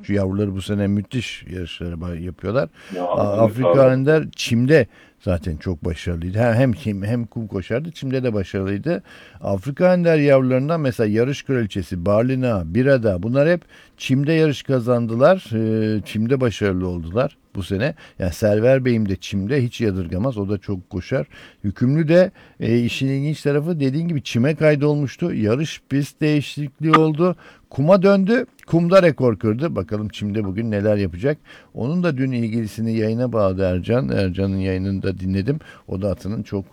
Şu yavruları bu sene müthiş yarışları yapıyorlar. Ya, Afrika sağlam. Ender çimde zaten çok başarılıydı. Hem çim hem kum koşardı. Çimde de başarılıydı. Afrika Ender yavrularından mesela yarış kraliçesi Barlina, Birada bunlar hep çimde yarış kazandılar. Çimde başarılı oldular bu sene. Yani Server Bey'im de çimde hiç yadırgamaz. O da çok koşar. Hükümlü de işin ilginç tarafı dediğin gibi çime kaydolmuştu. Yarış pist değişikliği oldu. Kuma döndü. Kumda rekor kırdı. Bakalım çimde bugün neler yapacak. Onun da dün ilgilisini yayına bağladı Ercan. Ercan'ın yayınını da dinledim. O da atının çok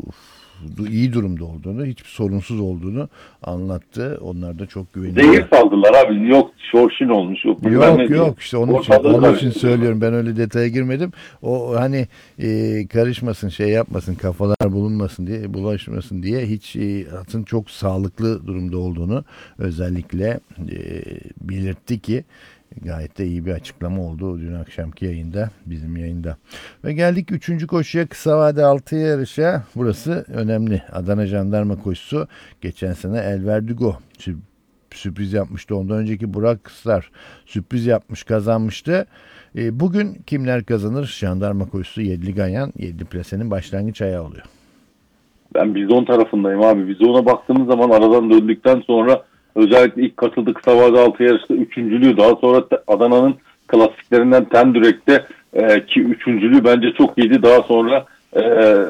iyi durumda olduğunu, hiçbir sorunsuz olduğunu anlattı. Onlar da çok Zehir güveniyorlar. saldılar abi. Yok şorşun olmuş. Yok bilmem Yok ne diye. yok işte Ortalığı onun için karıştırıyorlar. söylüyorum, ben öyle detaya girmedim. O hani karışmasın, şey yapmasın, kafalar bulunmasın diye, bulaşmasın diye, hiç atın çok sağlıklı durumda olduğunu özellikle belirtti ki gayet de iyi bir açıklama oldu dün akşamki yayında, bizim yayında. Ve geldik 3. koşuya, kısa vade 6 yarışa. Burası önemli. Adana Jandarma koşusu. Geçen sene El Verdugo sürpriz yapmıştı. Ondan önceki Burak Star sürpriz yapmış, kazanmıştı. Bugün kimler kazanır? Jandarma koşusu 7'li Ganyan, 7'li plasenin başlangıç ayağı oluyor. Ben Bizon tarafındayım abi. Bizon'a baktığımız zaman aradan döndükten sonra özellikle ilk katıldığı kısa vade 6 yarışta üçüncülüğü, daha sonra Adana'nın klasiklerinden Tendürek'te ki üçüncülüğü bence çok iyiydi. Daha sonra e,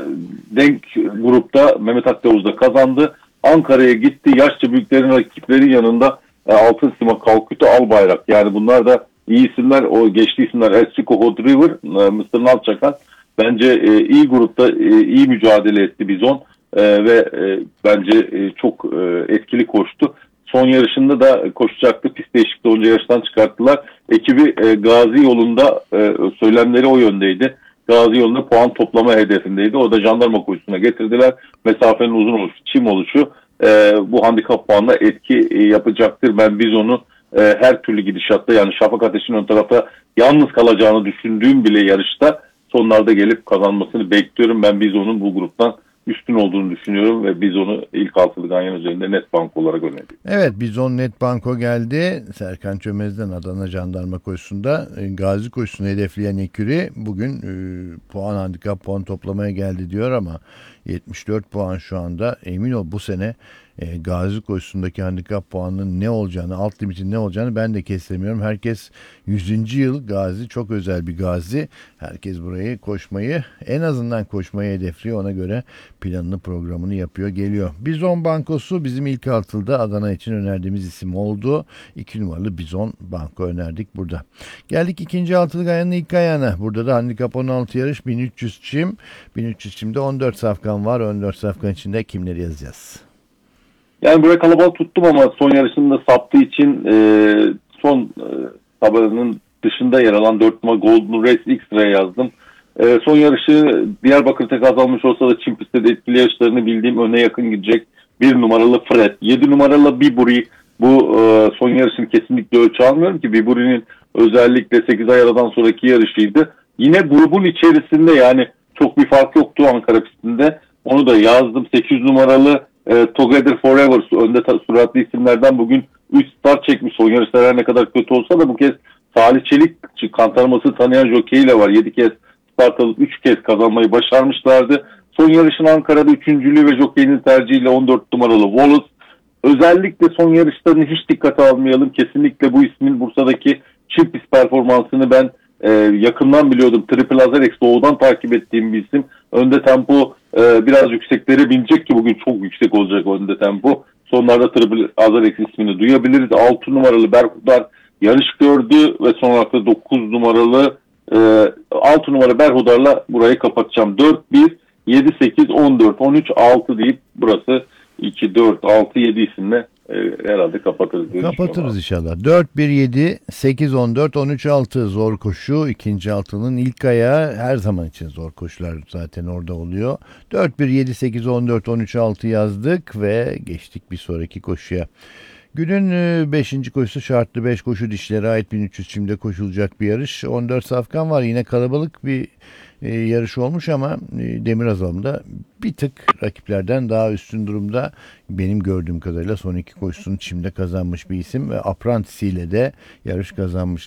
denk grupta Mehmet Akdavuz da kazandı. Ankara'ya gitti. Yaşça büyüklerin rakipleri yanında Altın Sima, Kalküte, Albayrak. Yani bunlar da iyi isimler. O geçti isimler Elsico Hot River, Mr. Nalçakan. Bence iyi grupta iyi mücadele etti Bizon. Ve bence çok etkili koştu. Son yarışında da koşacaktı. Pist değişikliği olunca yarıştan çıkarttılar. Ekibi Gazi yolunda söylemleri o yöndeydi. Gazi yolunda puan toplama hedefindeydi. O da jandarma koşusuna getirdiler. Mesafenin uzun oluşu, çim oluşu bu handikap puanına etki yapacaktır. Ben Bizon'u her türlü gidişatta, yani Şafak Ateş'in ön tarafta yalnız kalacağını düşündüğüm bile yarışta sonlarda gelip kazanmasını bekliyorum. Ben Bizon'un bu gruptan üstün olduğunu düşünüyorum ve biz onu ilk altılı Ganyan üzerinde net banko olarak öneriyoruz. Evet, Bizon net banko geldi. Serkan Çömez'den Adana Jandarma koşusunda Gazi koşusunu hedefleyen Eküri bugün puan, handikap puan toplamaya geldi diyor ama 74 puan şu anda. Emin ol bu sene Gazi koşusundaki handikap puanının ne olacağını, alt limitin ne olacağını ben de kestiremiyorum. Herkes 100. yıl Gazi, çok özel bir Gazi. Herkes burayı koşmayı, en azından koşmayı hedefliyor. Ona göre planını, programını yapıyor, geliyor. Bizon bankosu bizim ilk altılda Adana için önerdiğimiz isim oldu. 2 numaralı Bizon banko önerdik burada. Geldik ikinci altılı Ganyan'ın ilk ayağına. Burada da handikap 16 yarış, 1300 çim. 1300 çimde 14 safkan var. 14 safkan içinde kimleri yazacağız? Yani buraya kalabalık tuttum ama son yarışında saptığı için son tabanının dışında yer alan 4 numara Golden Race X sıraya yazdım. Son yarışı Diyarbakır'da kazanmış olsa da çim pistte de etkili yarışlarını bildiğim, öne yakın gidecek 1 numaralı Fred. 7 numaralı Biburi, bu son yarışını kesinlikle ölçü almıyorum ki Biburi'nin özellikle 8 ay aradan sonraki yarışıydı. Yine grubun içerisinde, yani çok bir fark yoktu Ankara pistinde. Onu da yazdım. 8 numaralı Together Forever önde suratlı isimlerden bugün 3 start çekmiş. Son yarışlar her ne kadar kötü olsa da bu kez Salih Çelik kantarması tanıyan jockey ile var. 7 kez start alıp 3 kez kazanmayı başarmışlardı. Son yarışın Ankara'da 3.lüğü ve jockey'nin tercihiyle 14 numaralı Wallace. Özellikle son yarışlarını hiç dikkate almayalım. Kesinlikle bu ismin Bursa'daki çift pist performansını ben yakından biliyordum. Triple Azarex doğudan takip ettiğim bir isim. Önde tempo biraz yükseklere binecek ki bugün çok yüksek olacak önde tempo. Sonlarda Triple Azarex ismini duyabiliriz. 6 numaralı Berhudar yarış gördü ve son olarak da 9 numaralı 6 numara Berhudar'la burayı kapatacağım. 4, 1, 7, 8, 14, 13, 6 deyip burası 2, 4, 6, 7 isimle herhalde kapatırız diye Kapatırız inşallah. 4, 1, 7, 8, 14, 13, 6 zor koşu. İkinci altının ilk ayağı her zaman için zor koşular zaten orada oluyor. 4, 1, 7, 8, 14, 13, 6 yazdık ve geçtik bir sonraki koşuya. Günün 5. koşusu şartlı 5 koşu, dişlere ait 1300 çimde koşulacak bir yarış. 14 safkan var. Yine kalabalık bir yarış olmuş ama Demir Azam'da bir tık rakiplerden daha üstün durumda. Benim gördüğüm kadarıyla son iki koşusunu çimde kazanmış bir isim ve Apprentice ile de yarış kazanmış.